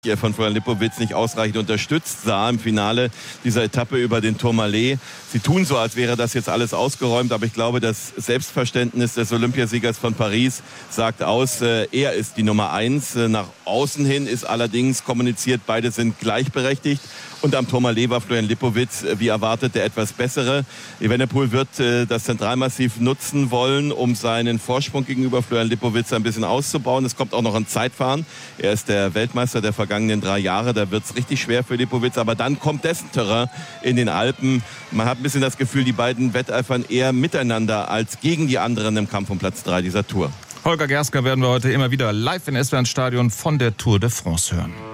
von Florian Lipowitz nicht ausreichend unterstützt sah im Finale dieser Etappe über den Tourmalet. Sie tun so, als wäre das jetzt alles ausgeräumt, aber ich glaube, das Selbstverständnis des Olympiasiegers von Paris sagt aus, er ist die Nummer 1. Nach außen hin ist allerdings kommuniziert, beide sind gleichberechtigt. Und am Tourmalet war Florian Lipowitz, wie erwartet, der etwas bessere. Evenepoel wird das Zentralmassiv nutzen wollen, um seinen Vorsprung gegenüber Florian Lipowitz ein bisschen auszubauen. Es kommt auch noch ein Zeitfahren. Er ist der Weltmeister der vergangenen 3 Jahre. Da wird es richtig schwer für Lipowitz. Aber dann kommt dessen Terrain in den Alpen. Man hat ein bisschen das Gefühl, die beiden wetteifern eher miteinander als gegen die anderen im Kampf um Platz 3 dieser Tour. Holger Gersker werden wir heute immer wieder live in SWR Stadion von der Tour de France hören.